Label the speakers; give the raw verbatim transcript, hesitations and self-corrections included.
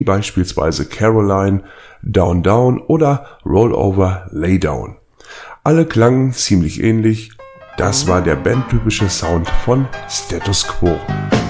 Speaker 1: beispielsweise Caroline, Down Down oder Roll Over Lay Down. Alle klangen ziemlich ähnlich. Das war der bandtypische Sound von Status Quo.